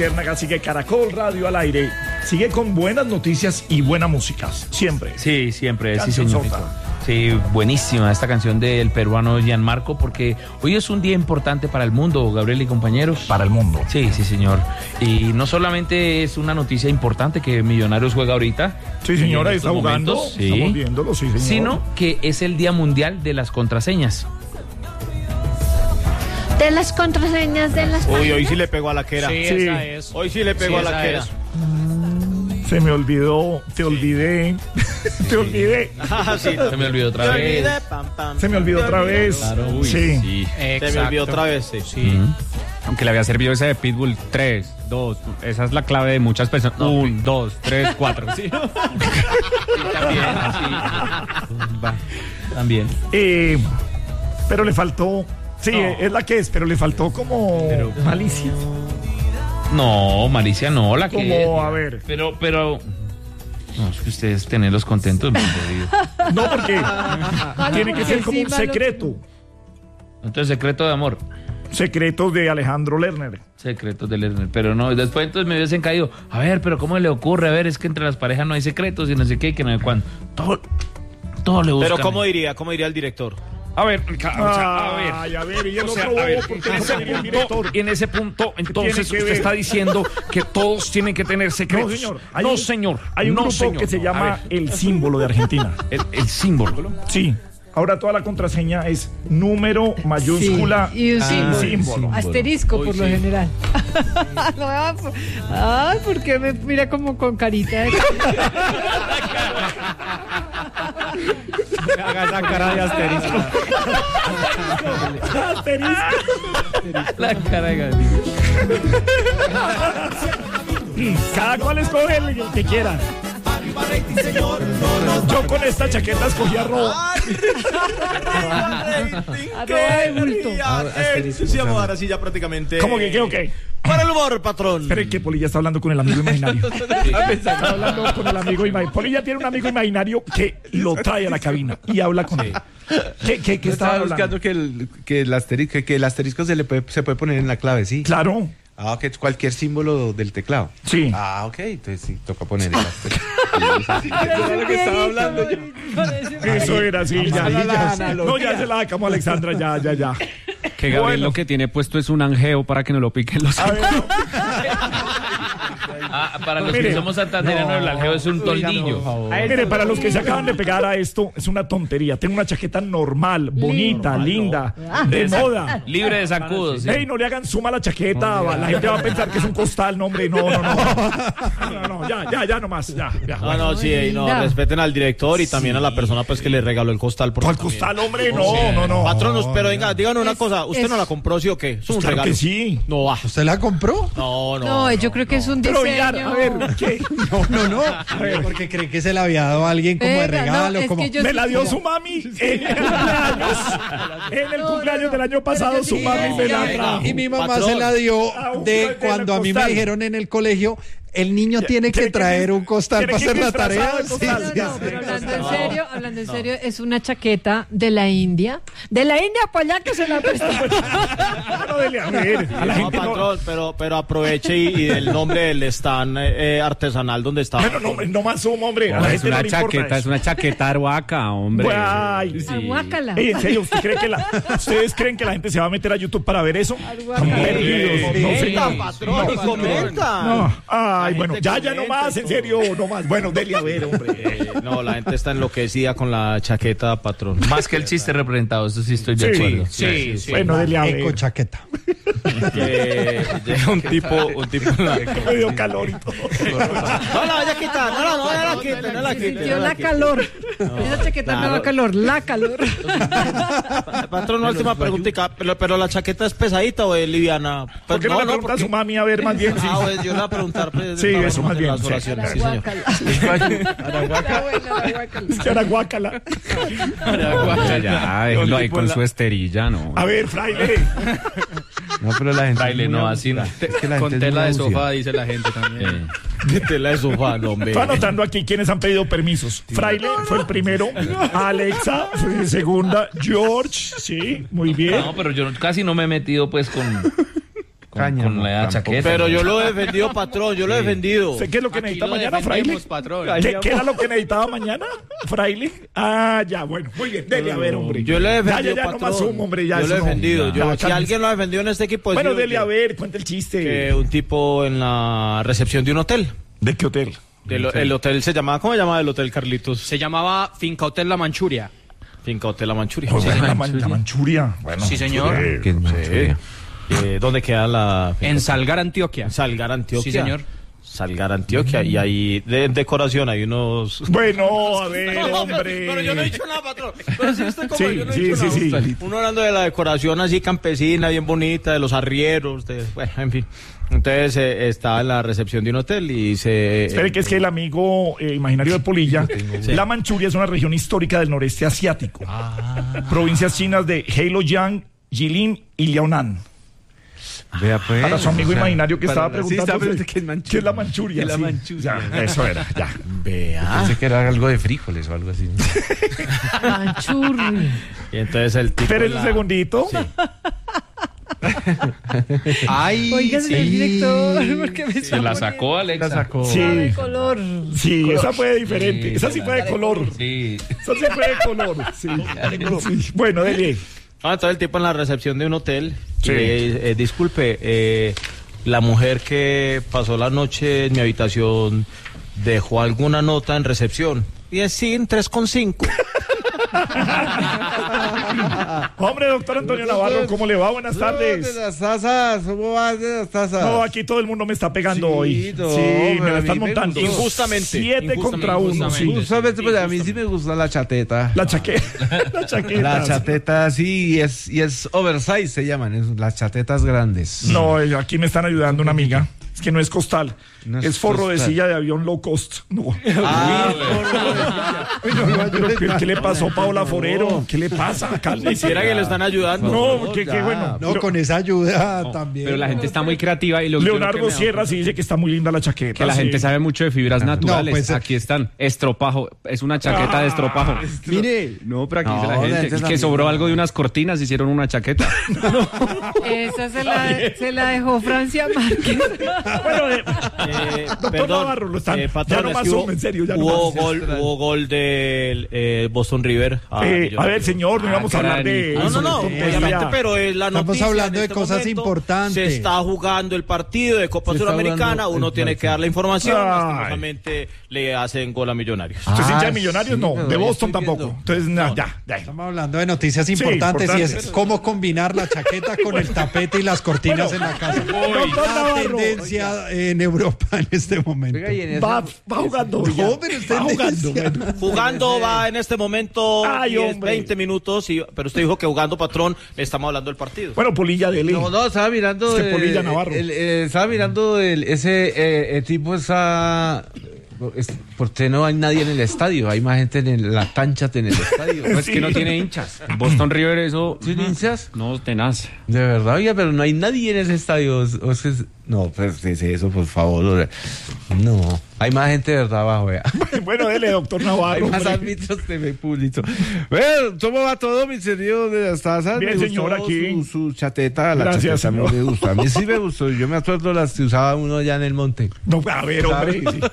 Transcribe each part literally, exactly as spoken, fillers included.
Luciérnaga, sigue Caracol Radio al aire, sigue con buenas noticias y buena música, siempre. Sí, siempre, sí, Canción señor. sota. Sí, buenísima esta canción del peruano Gianmarco, porque hoy es un día importante para el mundo, Gabriel y compañeros. Para el mundo. Sí, sí, señor. Y no solamente es una noticia importante que Millonarios juega ahorita. Sí, señora, en está estos jugando, momentos, sí, estamos viéndolo, sí, señor. sino que es el Día Mundial de las Contraseñas. De las contraseñas de las Uy, hoy páginas. sí le pegó a la quera. Sí, Sí. esa es. Hoy sí le pegó Sí, a la esa quera. es. Se me olvidó, te olvidé, te olvidé, Ah, sí. Se me olvidó otra Te vez. olvidé, pam, pam. se me olvidó Te otra olvidé. vez. Claro, uy, sí. sí. Se me olvidó otra vez, sí. Sí. Ujú. Aunque le había servido esa de Pitbull, tres, dos, esa es la clave de muchas personas. Un, dos, tres, cuatro. Sí. También, sí. Va, también. Eh, pero le faltó, sí, No. es la que es, pero le faltó como Pero- malicia. No, Malicia no, la que Como, a ver. Pero, pero... No, es que ustedes tenerlos contentos, me jodido. No, porque tiene que ser como un encima lo- secreto. Entonces, secreto de amor. Secretos de Alejandro Lerner. Secretos de Lerner, pero no, después entonces me hubiesen caído, a ver, pero ¿cómo le ocurre? A ver, es que entre las parejas no hay secretos y no sé qué, y que no sé cuándo. Todo, todo le buscan. Pero ¿cómo diría? ¿Cómo diría el director? A ver, ca- o sea, a ver. Ay, a ver, y el O sea, otro a ver, bobo, porque en no ese sería el punto, director. en ese punto, entonces tiene que usted ver? está diciendo que todos tienen que tener secretos. No, señor. Hay no, un- señor. Hay un no, grupo señor. que se A llama ver, El Símbolo de Argentina. el, el símbolo. Sí. Ahora toda la contraseña es número, mayúscula Sí, y un símbolo. símbolo. Asterisco Uy, por lo sí. general. No, ah, por- Ay, ¿por qué me mira como con carita de... Haga esa cara de asterisco. La cara de Gabriel. Cada cual escoge el el que quiera. Yo con esta chaqueta escogí arroba. Arroba de bulto. Sí, vamos ahora sí ya prácticamente. ¿Cómo que qué o qué? Para el humor, patrón. Espere que Polilla está hablando con el amigo imaginario. Está hablando con el amigo imaginario. Polilla tiene un amigo imaginario que lo trae a la cabina y habla con él. ¿Qué, qué, qué estaba Estaba hablando? buscando que el, que el asterisco, que, que el asterisco se le puede, se puede poner en la clave, ¿sí? Claro, Ah, que es cualquier símbolo del teclado. sí. Ah, ok, entonces sí, toca poner el asterisco. Parece lo que estaba viejito, hablando yo. parece Eso era así. Ya, Ahí ya. ya. No, ya se la sacamos a Alexandra, ya, ya, ya. Que Gabriel Bueno. lo que tiene puesto es un angeo para que no lo piquen los. A ver, Ah, para los Mire. que somos santandereanos, el aljeo es un toldillo. mire, para los que se acaban de pegar a esto, es una tontería. Tengo una chaqueta normal, bonita, linda, de moda. Libre de zancudos. sí. Ey, no le hagan suma a la chaqueta, va, la gente va a pensar que es un costal, no, hombre, no, no, no. No, no, ya, ya, ya nomás, ya, ya. No, no, sí, ey, no, linda. respeten al director y también a la persona pues que le regaló el costal. porque ¿Cuál también- costal, hombre? No, no, no. Patronos, pero venga, díganos una Es- cosa, ¿usted es- no la compró, sí o qué? Es un Claro regalo. que sí. No, va. ¿Usted la compró? No, no. No, yo creo que es un Pero, diseño. Villar, a ver, ¿qué? No, no, no. Porque cree que se la había dado a alguien como de Venga, no, regalo. es como... que yo Me sí- la dio su mami en el cumpleaños. En el No, cumpleaños no, no. del año pasado, Pero yo su sí- mami me la Venga, trajo. Y mi mamá Patrón. se la dio Ah, un de de cuando a mí me costal. dijeron en el colegio, el niño tiene que tiene que traer ir- un costal tiene para que ir hacer la disfrazado tarea. de Sí, costal. sí, No, no, sí. pero hablando en serio, hablando en serio, es una chaqueta de la India. De la India para allá que se la prestó. No, dele, a ver, a la No, gente no. patrón, pero, pero aproveche y, y del nombre del stand eh, artesanal donde está. Bueno, no, hombre, no más suma, hombre. A la es gente no una le importa chaqueta, es eso. una chaqueta arhuaca, hombre. Ay, Aguácala. Ey, en serio, ¿usted cree que la, ¿ustedes creen que la gente se va a meter a YouTube para ver eso? Arhuaca. Están perdidos. No, Comenta, señor. patrón, y comenta. No. Ay, La bueno, gente ya, ya comenta nomás, en todo. serio, nomás. Bueno, dele a ver, hombre. Eh, no, la gente está enloquecida con la chaqueta, patrón. Más que el chiste representado, eso sí estoy de Sí, acuerdo. Sí, sí. Bueno, dele a Eco ver. chaqueta. Que llega un tipo, un tipo en la- Me dio calor y todo. No la vaya a quitar, no la, no la quite, no la quite. Sintió no la quite. calor. Esa chaqueta me claro. da calor, la calor. Pa- Patrón, una última preguntita, pero, pero la chaqueta es pesadita o es liviana. ¿Por Pues qué no, le pregunta porque- a su mami a ver más bien? Sí. Ah, pues, yo le voy a preguntar. Pues, Sí, para eso más hacer bien, las sí. oraciones, sí, señor. Es que era guácala. Ya, ya, déjelo ahí con su esterilla, ¿no? A ver, fraile. No, pero la gente. Fraile, es muy no, abu- así no. Es que la Con gente es tela muy de abusiva. sofá, dice la gente también. De tela de sofá, no, hombre. Estoy anotando aquí quienes han pedido permisos. Fraile fue el primero. Alexa fue segunda. George, sí, muy bien. No, pero yo casi no me he metido pues con... con, Cáñamo, con la tampoco. chaqueta. Pero yo lo he defendido, patrón, yo lo he defendido. ¿Qué es lo que Aquí necesita lo mañana, Fraile? defendemos, patrón. ¿Qué, qué era lo que necesitaba mañana, Fraile? Ah, ya, bueno. Muy bien, dele a ver, hombre. Yo lo he Ya, defendido, ya, ya, no patrón. más humo, hombre, ya. Yo eso lo he no. defendido. Ya, Yo, ya, si cálmese. alguien lo ha defendido en este equipo, ha Bueno, sido dele que- a ver, cuenta el chiste. que un tipo en la recepción de un hotel. ¿De qué hotel? Del- el hotel se llamaba, ¿cómo se llamaba el hotel, Carlitos? Se llamaba Finca Hotel La Manchuria. Finca Hotel La Manchuria. Pues, Sí, la, man- la Manchuria. Bueno, Sí, señor. eh, ¿Qué es Manchuria? Eh, ¿Dónde queda la finca? En Salgar, Antioquia. Salgar, Antioquia. Sí, señor. Salgar, Antioquia. Y ahí de decoración hay unos... Bueno, a ver, hombre. Pero yo no he dicho nada, patrón. Pero sí, usted como Sí, yo no he sí, dicho sí, nada. sí. Uno hablando de la decoración así campesina, bien bonita, de los arrieros, de, bueno, en fin. Entonces eh, estaba en la recepción de un hotel y se... Espere, que es que el amigo eh, imaginario de Polilla, la Manchuria es una región histórica del noreste asiático. Provincias chinas de Heilongjiang, Jilin y Liaonan. Vea, pues. Para su amigo o sea, imaginario que para estaba la- sí, preguntando sabe usted qué es Manchuria. qué es la Manchuria. ¿Qué es la sí. Manchuria? Ya, eso era, ya. Vea. Pensé que era algo de frijoles o algo así. Manchurri. Y entonces el tipo... Espere de un la- segundito. Ay, Oiga, señor director, ¿por qué me Se está la poniendo sacó, Alexa. La sacó. Sí, de color? sí, esa fue diferente. Sí, Esa sí fue de color. Sí. Esa sí fue de color. Sí. Sí. Bueno, dele. Ah, entonces el tipo en la recepción de un hotel. Sí. Y, eh, eh, disculpe, eh, la mujer que pasó la noche en mi habitación dejó alguna nota en recepción. Y es sin tres con cinco. Hombre, doctor Antonio Navarro, ¿cómo le va? Buenas De tardes. las tazas, ¿cómo vas de las tazas? No, aquí todo el mundo me está pegando Sí, hoy. no, sí, pero me a la mí están me montando. gustó. Injustamente, Siete injustamente, contra uno, sí. injustamente. Justamente, pues a mí sí me gusta la chateta. La chaqueta. La chaqueta. La chateta, sí, y es, y es oversize, se llaman, es- las chatetas grandes. No, eh, aquí me están ayudando una amiga. Es que no es costal. No es, es forro de costal. silla de avión low cost. No. Ah, Pero, ¿qué, qué le pasó a Paola Forero? ¿Qué le pasa? Cálmese. quisiera que le están ayudando. No, que, que bueno. No, Pero con esa ayuda también. Pero la gente está muy creativa y lo yo lo que Leonardo me da- Sierra sí dice que está muy linda la chaqueta. Que la sí. gente sabe mucho de fibras naturales. pues, eh. Aquí están. Estropajo. Es una chaqueta de estropajo. Mire, No, pero aquí No, dice la la gente. gente Es que también. sobró algo de unas cortinas, hicieron una chaqueta. Esa se la, se la dejó Francia Márquez. Bueno, eh, Eh, Doctor perdón, Navarro, lo están- eh, ya patrón, no es más que hubo, zoom, en serio, ya no hubo más. gol, hubo gol del eh, Boston River. Ah, eh, yo- a ver, señor, no íbamos a hablar de. No, no, eso, no, de tontería. obviamente, pero es la Estamos noticia. hablando en de este cosas momento. importantes. Se está jugando el partido de Copa Se está Suramericana, jugando uno el tiene que partido. dar la información. Ay. Lastimosamente le hacen gol a Millonarios. ¿Usted es hincha de Ah, Millonarios? sí, no, pero de ahí Boston estoy tampoco. viendo. Entonces, na, ya, ya. estamos hablando de noticias Sí, importantes y importantes. es cómo combinar la chaqueta con el tapete y las cortinas Bueno, en la casa. Doctor La Navarro. tendencia en Europa en este momento. Oiga, y en esa- Va, va jugando. No, ya. pero usted va jugando. tendencia. bueno. Jugando va en este momento Ay, diez, hombre. veinte minutos, y, pero usted dijo que jugando, patrón, estamos hablando del partido. Bueno, Polilla, dele. No, no, estaba mirando. Este eh, Polilla Navarro. el- eh, estaba mirando el, ese eh, eh, tipo, esa. Es, ¿por qué no hay nadie en el estadio? Hay más gente en el- la cancha en el estadio. Pues que no tiene hinchas. Boston River, eso. ¿Tiene hinchas? No, tenaz. De verdad, oiga, pero no hay nadie en ese estadio. O- o es que- no, pues sí, sí, eso, por favor. o sea, No, hay más gente de verdad abajo, vea. Bueno, dele, doctor Hay Navarro. más hombre. árbitros de mi público. Bueno, ¿cómo va todo, mi señor de las tazas? Bien, Me señor, gustó aquí. Su, su chateta, la Gracias, chateta señor. me gusta. A mí sí me gustó. Yo me acuerdo las que usaba uno allá en el monte. No, a ver, hombre. sí.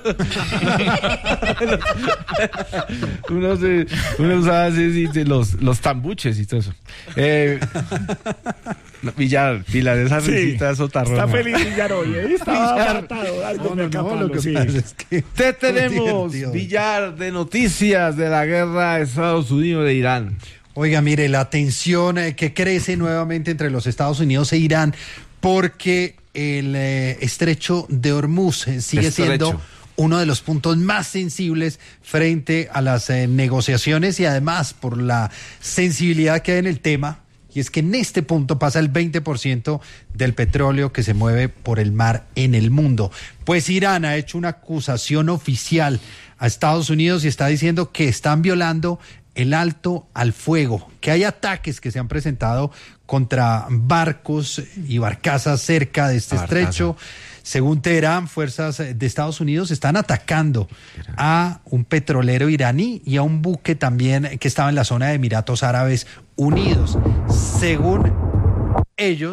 uno, se, uno usaba así, sí, sí, los, los tambuches y todo eso. Eh, no, Villar, Pilar, esa Sí. risita sotarrona. Está feliz Villar hoy, ¿eh? Estaba apartado. Algo No, me no, no, acapalo, lo que sí. pasa es que Te tenemos, divertido. Villar, de noticias de la guerra de Estados Unidos de Irán. Oiga, mire, la tensión eh, que crece nuevamente entre los Estados Unidos e Irán porque el eh, estrecho de Hormuz eh, sigue Estrecho. siendo uno de los puntos más sensibles frente a las eh, negociaciones y además por la sensibilidad que hay en el tema. Y es que en este punto pasa el veinte por ciento del petróleo que se mueve por el mar en el mundo. Pues Irán ha hecho una acusación oficial a Estados Unidos y está diciendo que están violando el alto al fuego, que hay ataques que se han presentado contra barcos y barcazas cerca de este Barcaza. estrecho. Según Teherán, fuerzas de Estados Unidos están atacando a un petrolero iraní y a un buque también que estaba en la zona de Emiratos Árabes Unidos. Según ellos,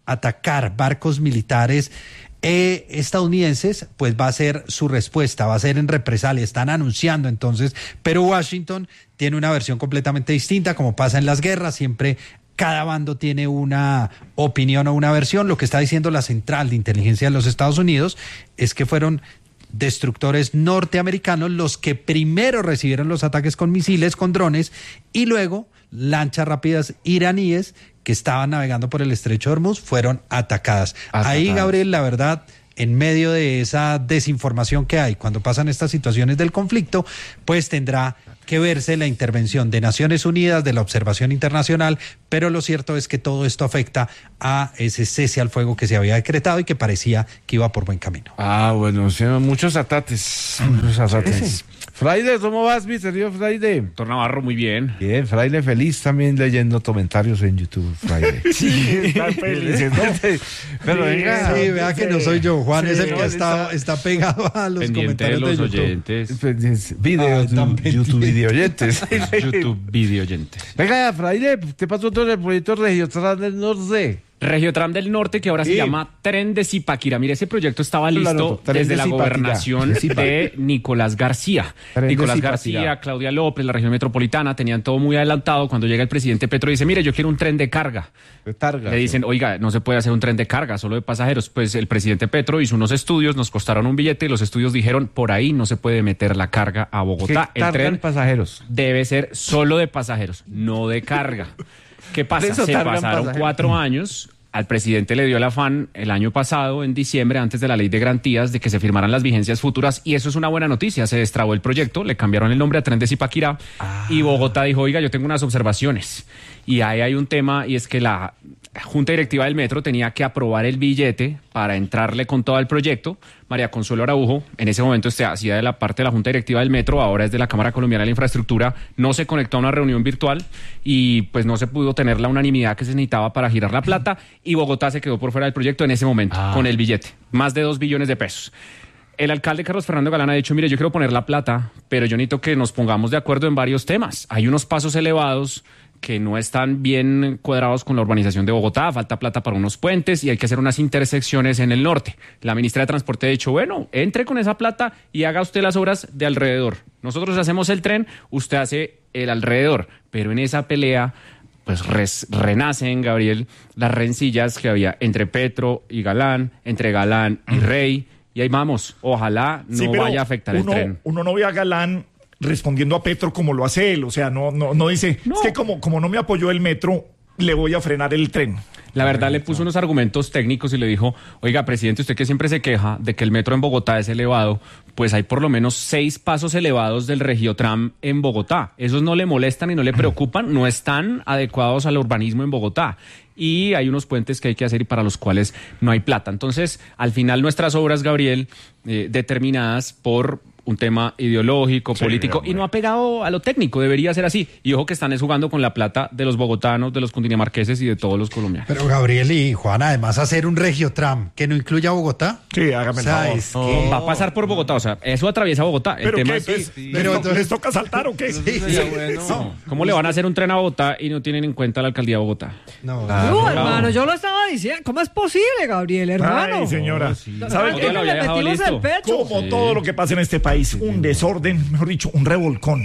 atacar barcos militares Eh, estadounidenses, pues va a ser su respuesta, va a ser en represalia, están anunciando entonces, pero Washington tiene una versión completamente distinta, como pasa en las guerras, siempre cada bando tiene una opinión o una versión. Lo que está diciendo la Central de Inteligencia de los Estados Unidos es que fueron destructores norteamericanos los que primero recibieron los ataques con misiles, con drones, y luego lanchas rápidas iraníes que estaban navegando por el estrecho de Hormuz fueron atacadas. atacadas. Ahí, Gabriel, la verdad, en medio de esa desinformación que hay cuando pasan estas situaciones del conflicto, pues tendrá que verse la intervención de Naciones Unidas, de la observación internacional, pero lo cierto es que todo esto afecta a ese cese al fuego que se había decretado y que parecía que iba por buen camino. Ah, bueno, sí, muchos atates, muchos atates. Fraile, ¿cómo vas, mi querido Fraile? Doctor Navarro, muy bien. Bien, Fraile feliz también leyendo comentarios en YouTube, Fraile. Sí, está feliz, ¿no? Pero Sí, venga. Sí, vea que no soy yo, Juan Sí, es el que no, está, está pegado a los Pendiente de comentarios de, los YouTube. oyentes. Videos, Ah, también. YouTube video oyentes. YouTube video oyentes. Venga, Fraile, ¿qué pasó con el proyecto Regiotran del Norte? Regiotram del Norte, que ahora Sí. se llama Tren de Zipaquirá. Mire, ese proyecto estaba Claro, listo Tren desde de la Zipaquirá. gobernación De Zipa. de Nicolás García. Tren de Nicolás Zipaquirá. García, Claudia López, la región metropolitana, tenían todo muy adelantado. Cuando llega el presidente Petro y dice, mire, yo quiero un tren de carga. De Targa. Le dicen, oiga, no se puede hacer un tren de carga, solo de pasajeros. Pues el presidente Petro hizo unos estudios, nos costaron un billete y los estudios dijeron, por ahí no se puede meter la carga a Bogotá. ¿Qué El targan tren pasajeros? debe ser solo de pasajeros, no de carga. ¿Qué pasa? De eso Se tardan pasaron pasajeros. cuatro años. Al presidente le dio el afán el año pasado, en diciembre, antes de la ley de garantías, de que se firmaran las vigencias futuras, y eso es una buena noticia. Se destrabó el proyecto, le cambiaron el nombre a Tren de Zipaquirá, Ah. y Bogotá dijo, oiga, yo tengo unas observaciones. Y ahí hay un tema, y es que la Junta Directiva del Metro tenía que aprobar el billete para entrarle con todo el proyecto. María Consuelo Araujo, en ese momento este, hacía de la parte de la Junta Directiva del Metro, ahora es de la Cámara Colombiana de la Infraestructura, no se conectó a una reunión virtual y pues no se pudo tener la unanimidad que se necesitaba para girar la plata, y Bogotá se quedó por fuera del proyecto en ese momento, Ah. con el billete, más de dos billones de pesos. El alcalde Carlos Fernando Galán ha dicho, mire, yo quiero poner la plata, pero yo necesito que nos pongamos de acuerdo en varios temas. Hay unos pasos elevados que no están bien cuadrados con la urbanización de Bogotá, falta plata para unos puentes y hay que hacer unas intersecciones en el norte. La ministra de Transporte ha dicho, bueno, entre con esa plata y haga usted las obras de alrededor. Nosotros hacemos el tren, usted hace el alrededor, pero en esa pelea pues res, renacen, Gabriel, las rencillas que había entre Petro y Galán, entre Galán y Rey, y ahí vamos, ojalá no Sí, pero vaya a afectar uno, el tren. Uno no ve a Galán respondiendo a Petro como lo hace él, o sea, no, no, no dice, No. es que como, como no me apoyó el metro, le voy a frenar el tren. La verdad le puso unos argumentos técnicos y le dijo, oiga, presidente, usted que siempre se queja de que el metro en Bogotá es elevado, pues hay por lo menos seis pasos elevados del Regiotram en Bogotá. Esos no le molestan y no le preocupan, no están adecuados al urbanismo en Bogotá. Y hay unos puentes que hay que hacer y para los cuales no hay plata. Entonces, al final nuestras obras, Gabriel, eh, determinadas por un tema ideológico, Sí, político, hombre. y no ha pegado a lo técnico, debería ser así. Y ojo que están es jugando con la plata de los bogotanos, de los cundinamarqueses y de todos los colombianos. Pero Gabriel y Juan, además hacer un Regiotram que no incluya Bogotá. Sí, hágame O sea, el favor. es que- Va a pasar por Bogotá, o sea, eso atraviesa Bogotá. El ¿Pero tema qué? es, Pues, pero ¿les, to- entonces- ¿Les toca saltar o qué? Sí, sería sí. bueno. No, ¿cómo le van a hacer un tren a Bogotá y no tienen en cuenta la alcaldía de Bogotá? no. No, hermano, yo lo estaba diciendo. ¿Cómo es posible, Gabriel, hermano? Ay, señora. No, ¿Sabe no, qué? Ya lo había le dejado metimos listo. el pecho. Como todo lo que pasa en este país, un desorden, mejor dicho, un revolcón.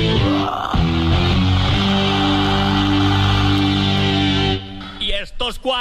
Y estos cuatro